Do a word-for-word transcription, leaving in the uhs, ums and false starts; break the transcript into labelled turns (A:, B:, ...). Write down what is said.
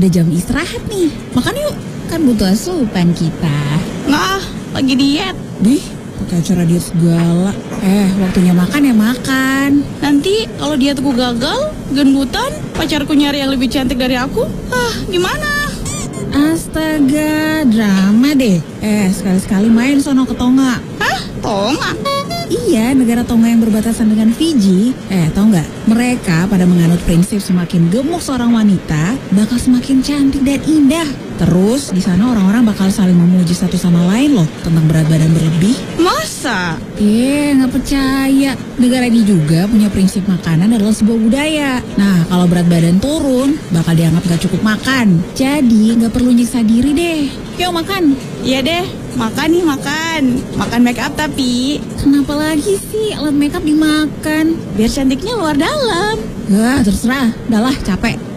A: udah jam istirahat nih. Makan yuk, kan butuh asupan kita.
B: Nggak, lagi diet.
A: Dih, pakai acara diet segala. Eh, waktunya makan ya makan.
B: Nanti kalau dietku gagal, gendutan, pacarku nyari yang lebih cantik dari aku, ah gimana?
A: Astaga, drama deh. Eh, sekali-sekali main sono ke Tonga.
B: Hah? Tonga?
A: Iya, negara Tonga yang berbatasan dengan Fiji. Eh, tau nggak? Mereka pada menganut prinsip semakin gemuk seorang wanita, bakal semakin cantik dan indah. Terus, di sana orang-orang bakal saling memuji satu sama lain loh tentang berat badan berlebih.
B: Masa?
A: Eh, nggak percaya. Negara ini juga punya prinsip makanan adalah sebuah budaya. Nah, kalau berat badan turun, bakal dianggap nggak cukup makan. Jadi, nggak perlu nyiksa diri deh. Yuk makan.
B: Iya deh, makan nih makan. Makan make up tapi.
A: Kenapa lagi sih alat make up dimakan?
B: Biar cantiknya luar dalam.
A: Wah, terserah. Udah lah, capek.